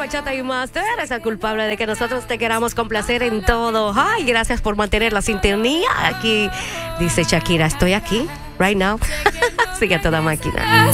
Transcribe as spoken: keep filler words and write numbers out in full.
Bachata y más. Tú eres el culpable de que nosotros te queramos complacer en todo. Ay, gracias por mantener la sintonía. Aquí dice Shakira, estoy aquí, right now. Sigue a toda máquina.